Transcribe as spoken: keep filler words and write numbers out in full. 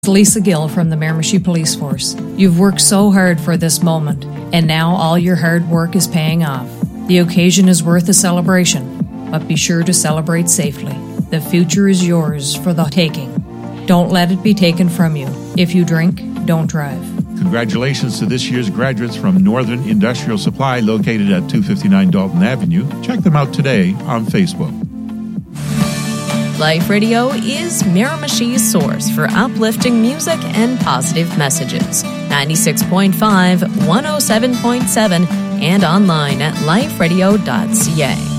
Lisa Gill from the Miramichi Police Force. You've worked so hard for this moment, and now all your hard work is paying off. The occasion is worth a celebration, but be sure to celebrate safely. The future is yours for the taking. Don't let it be taken from you. If you drink, don't drive. Congratulations to this year's graduates from Northern Industrial Supply, located at two fifty-nine Dalton Avenue. Check them out today on Facebook. Life Radio is Miramichi's source for uplifting music and positive messages. ninety-six point five, one oh seven point seven, and online at life radio dot c a.